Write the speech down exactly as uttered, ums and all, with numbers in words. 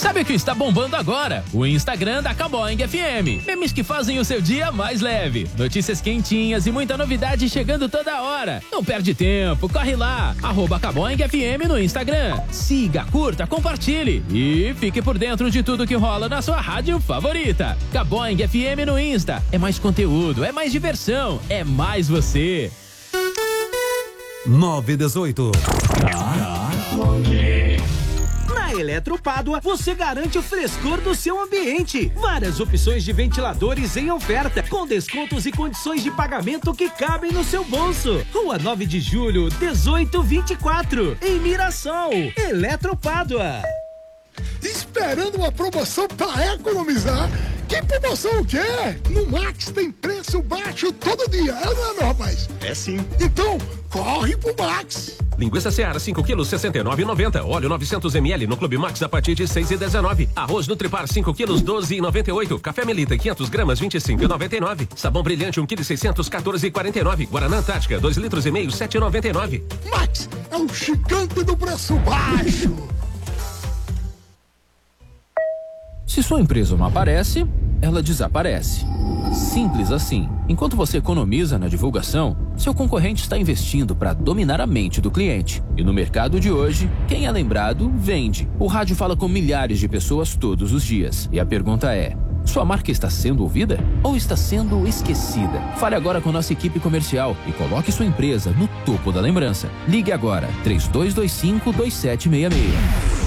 Sabe o que está bombando agora? O Instagram da Caboing F M. Memes que fazem o seu dia mais leve. Notícias quentinhas e muita novidade chegando toda hora. Não perde tempo, corre lá. Arroba Caboing F M no Instagram. Siga, curta, compartilhe e fique por dentro de tudo que rola na sua rádio favorita. Caboing F M no Insta. É mais conteúdo, é mais diversão, é mais você. nove e dezoito. Na Eletropádua, você garante o frescor do seu ambiente. Várias opções de ventiladores em oferta, com descontos e condições de pagamento que cabem no seu bolso. Rua nove de julho, dezoito vinte e quatro, em Mirassol. Eletropádua. Esperando uma promoção para economizar? Que promoção o quê? No Max tem preço baixo todo dia, é não é, meu rapaz? É sim. Então, corre pro Max. Linguiça Seara cinco quilos, sessenta e nove reais e noventa centavos. Óleo novecentos mililitros no Clube Max a partir de seis reais e dezenove centavos. Arroz Nutripar cinco quilos, doze reais e noventa e oito centavos. Café Melita quinhentas gramas, vinte e cinco reais e noventa e nove centavos. Sabão Brilhante um quilo e seiscentos, quatorze reais e quarenta e nove centavos. Guaraná Antártica dois litros e meio, sete reais e noventa e nove centavos. Max é o gigante do preço baixo. Se sua empresa não aparece, ela desaparece. Simples assim. Enquanto você economiza na divulgação, seu concorrente está investindo para dominar a mente do cliente. E no mercado de hoje, quem é lembrado, vende. O rádio fala com milhares de pessoas todos os dias. E a pergunta é: sua marca está sendo ouvida ou está sendo esquecida? Fale agora com nossa equipe comercial e coloque sua empresa no topo da lembrança. Ligue agora, três dois dois cinco, dois sete seis seis.